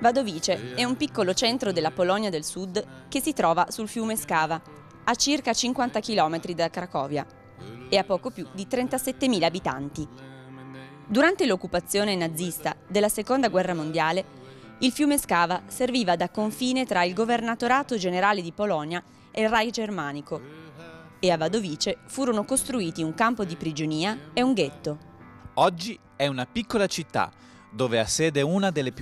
Wadowice è un piccolo centro della Polonia del Sud che si trova sul fiume Skava, a circa 50 km da Cracovia e ha poco più di 37.000 abitanti. Durante l'occupazione nazista della Seconda Guerra Mondiale, il fiume Skava serviva da confine tra il Governatorato Generale di Polonia e il Reich Germanico e a Wadowice furono costruiti un campo di prigionia e un ghetto. Oggi è una piccola città dove ha sede una delle più